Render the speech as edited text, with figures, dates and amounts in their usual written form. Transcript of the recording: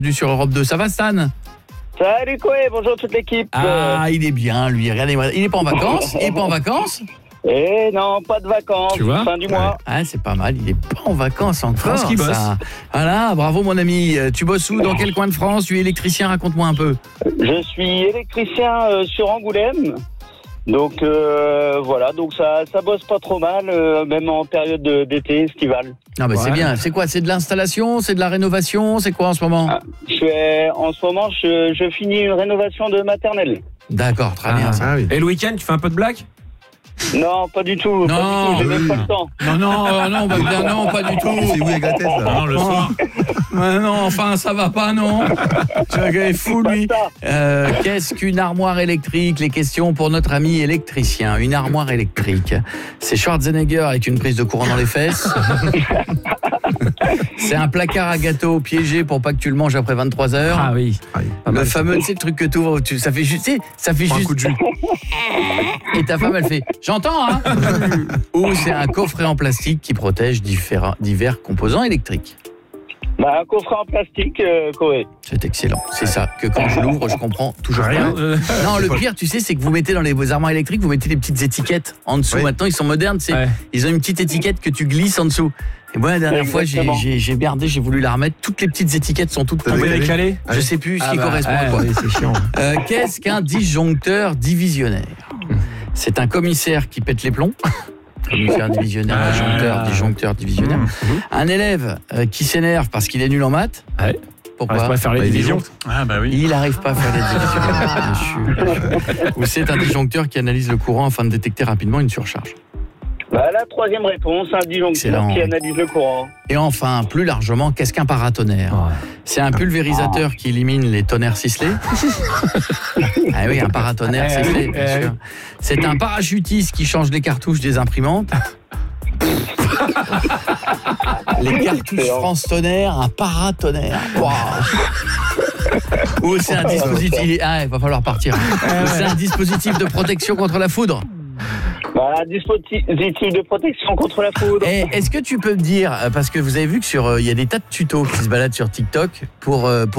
sur Europe 2. Ça va, Stan ? Salut Koé, bonjour toute l'équipe. Ah, il est bien, lui. Regardez-moi, il est pas en vacances. Il est pas en vacances. Eh non, pas de vacances, Tu vois ? fin du mois. Ah, c'est pas mal. Il est pas en vacances encore. France qui bosse. Ça. Voilà, bravo mon ami. Tu bosses où ? Dans quel coin de France ? Tu es électricien, raconte-moi un peu. Je suis électricien sur Angoulême. Donc voilà, donc ça bosse pas trop mal, même en période d'été estivale. Non, mais c'est Ouais. bien. C'est quoi ? C'est de l'installation ? C'est de la rénovation ? C'est quoi en ce moment ? En ce moment, je finis une rénovation de maternelle. D'accord, très bien. Ça. Ah oui. Et le week-end, tu fais un peu de blague ? Non, pas du tout. Non, j'ai même pas le temps. Non, bah, bien, non, pas du tout. C'est où avec la tête là ? Non, le soir. Non, enfin, ça va pas, non. Tu vois qu'il est fou, lui. Qu'est-ce qu'une armoire électrique ? Les questions pour notre ami électricien. Une armoire électrique. C'est Schwarzenegger avec une prise de courant dans les fesses. C'est un placard à gâteau piégé pour pas que tu le manges après 23 heures. Ah oui. Le fameux, tu sais, le truc que t'ouvres, ça fait juste, tu sais, ça fait Prends un juste. coup de jus. Et ta femme, elle fait « J'entends, hein !» Ou c'est un coffret en plastique qui protège divers composants électriques. Un coffret en plastique, Koé. C'est excellent. C'est ça, que quand je l'ouvre, je comprends toujours rien. Non, le pire, tu sais, c'est que vous mettez dans vos armoires électriques, vous mettez des petites étiquettes en dessous. Oui. Maintenant, ils sont modernes, tu sais. Ouais. Ils ont une petite étiquette que tu glisses en dessous. Et moi, la dernière fois, Exactement. j'ai merdé, j'ai voulu la remettre. Toutes les petites étiquettes sont toutes T'as tombées. décalé. Décalé ? Je sais plus ce qui correspond à quoi. Oui, c'est chiant. Qu'est-ce qu'un disjoncteur divisionnaire ? C'est un commissaire qui pète les plombs. Commissaire divisionnaire, disjoncteur divisionnaire. Un élève qui s'énerve parce qu'il est nul en maths. Ouais. Pourquoi ? On va faire les Bah, il est divisions. long. Ah bah oui. Il n'arrive pas à faire les divisions. Ou c'est un disjoncteur qui analyse le courant afin de détecter rapidement une surcharge. La troisième réponse, un disjoncteur Excellent. qui analyse le courant. Et enfin, plus largement, qu'est-ce qu'un paratonnerre ? Ouais. C'est un pulvérisateur qui élimine les tonnerres ciselés. Ah oui, un paratonnerre ciselé, bien sûr. C'est un parachutiste qui change les cartouches des imprimantes. Les cartouches France Tonnerre, un paratonnerre. Waouh. Ou c'est un dispositif. Ah, il va falloir partir. Ou c'est un dispositif de protection contre la foudre. Un dispositif de protection contre la foudre. Et est-ce que tu peux me dire, parce que vous avez vu que il y a des tas de tutos qui se baladent sur TikTok pour